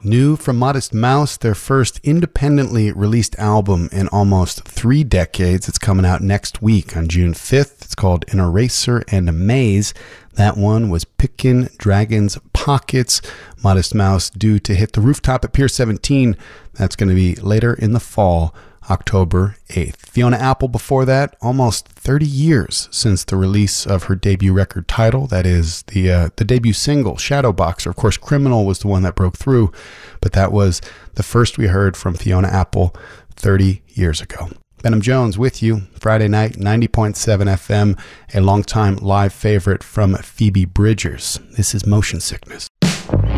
New from Modest Mouse, their first independently released album in almost 3 decades. It's coming out next week on June 5th. It's called An Eraser and a Maze. That one was Pickin' Dragon's Pockets. Modest Mouse due to hit the rooftop at Pier 17. That's going to be later in the fall, October 8th. Fiona Apple before that, almost 30 years since the release of her debut record Tidal. That is the debut single, Shadowboxer. Of course, Criminal was the one that broke through, but that was the first we heard from Fiona Apple 30 years ago. Benham Jones with you, Friday night, 90.7 FM, a longtime live favorite from Phoebe Bridgers. This is Motion Sickness.